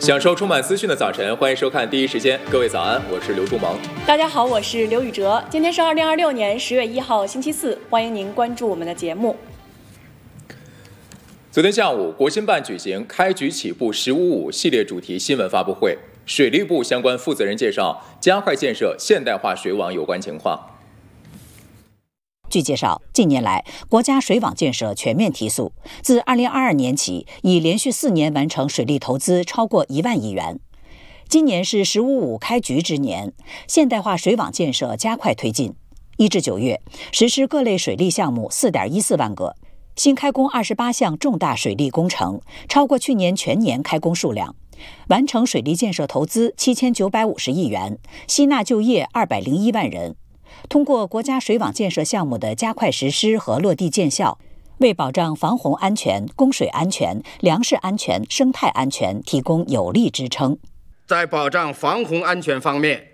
享受充满资讯的早晨，欢迎收看第一时间。各位早安，我是刘朱萌。 大家好，我是刘宇哲。今天是2026年10月1号，星期四，欢迎您关注我们的节目。 昨天下午，国新办举行开局起步“15+5”系列主题新闻发布会，水利部相关负责人介绍加快建设现代化水网有关情况。 据介绍，近年来国家水网建设全面提速，自2022年起，已连续4年完成水利投资超过1万亿元。今年是“15+5”开局之年，现代化水网建设加快推进。1至9月，实施各类水利项目4.14万个，新开工28项重大水利工程，超过去年全年开工数量。完成水利建设投资7950亿元，吸纳就业201万人。通过国家水网建设项目的加快实施和落地见效，为保障防洪安全、供水安全、粮食安全、生态安全提供有力支撑。 在保障防洪安全方面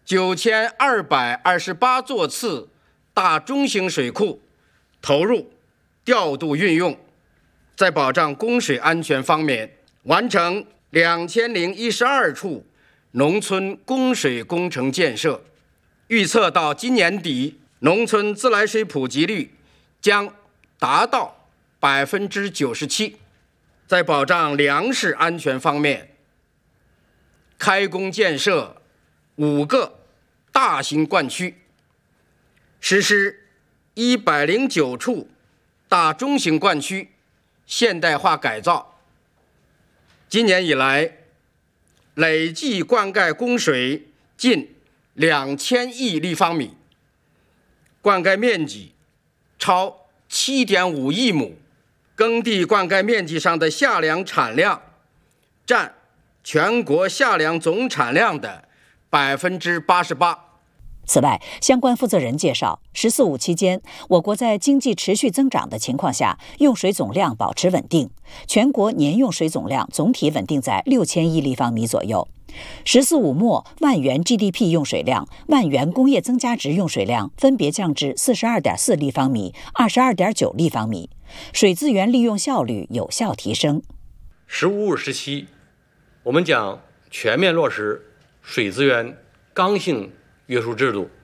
，9228座次大中型水库投入调度运用；在保障供水安全方面，完成2012处农村供水工程建设。预测到今年底，农村自来水普及率将达到97%。在保障粮食安全方面，开工建设5个大型灌区，实施109处大中型灌区现代化改造。今年以来，累计灌溉供水近2000亿立方米，灌溉面积超7.5亿亩，耕地灌溉面积上的夏粮产量占全国夏粮总产量的88%。 此外，相关负责人介绍，“15+5”期间，我国在经济持续增长的情况下，用水总量保持稳定，全国年用水总量总体稳定在6000亿立方米左右。“14+5”末万元 GDP 用水量、万元工业增加值用水量分别降至42.4立方米、22.9立方米，水资源利用效率有效提升。 “15+5”时期，我们将全面落实水资源刚性约束制度，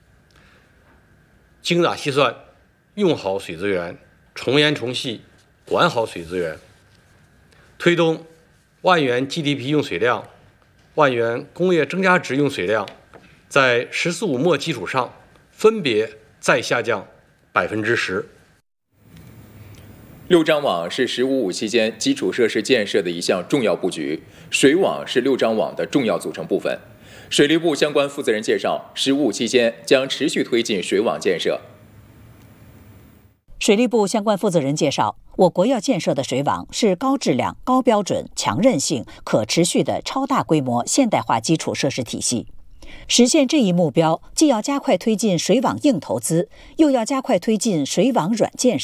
精打细算用好水资源，从严从细管好水资源，推动万元 GDP 用水量、万元工业增加值用水量在“15+5”末基础上分别再下降10%。 六张网是“15+5”期间基础设施建设的一项重要布局，水网是六张网的重要组成部分。水利部相关负责人介绍，“15+5”期间将持续推进水网建设。 水利部相关负责人介绍，我国要建设的水网是高质量、高标准、强韧性、可持续的超大规模现代化基础设施体系。实现这一目标，既要加快推进水网硬投资，又要加快推进水网软建设。